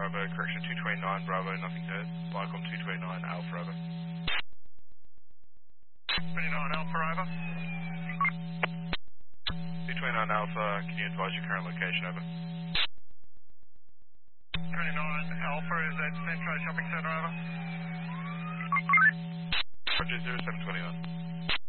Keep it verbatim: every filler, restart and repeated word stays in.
Bravo, correction two twenty-nine, Bravo, nothing heard. Viacom two twenty-nine, Alpha, over. twenty-nine Alpha, over. two twenty-nine Alpha, can you advise your current location, over? twenty-nine Alpha is at Centro Shopping Centre, over. Roger, zero seven twenty-nine.